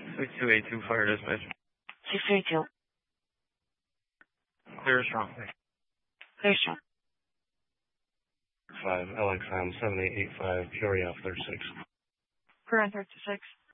6282 Fire Dispatch. 6282. Clear strong. Clear strong. 5 LXM 7885 Peoria 36. Current 36.